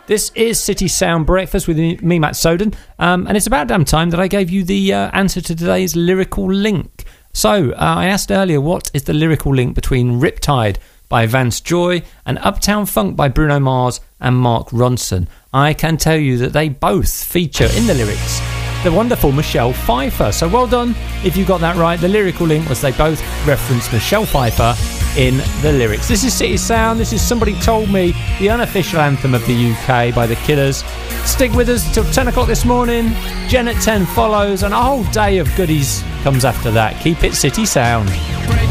This is City Sound Breakfast with me, Matt Soden, and it's about damn time that I gave you the answer to today's lyrical link. So, I asked earlier, what is the lyrical link between Riptide by Vance Joy and Uptown Funk by Bruno Mars and Mark Ronson? I can tell you that they both feature in the lyrics the wonderful Michelle Pfeiffer. So well done if you got that right. The lyrical link was they both referenced Michelle Pfeiffer in the lyrics. This is City Sound. This is Somebody Told Me, the unofficial anthem of the UK by The Killers. Stick with us till 10 o'clock this morning. Jen at 10 follows, and a whole day of goodies comes after that. Keep it City Sound.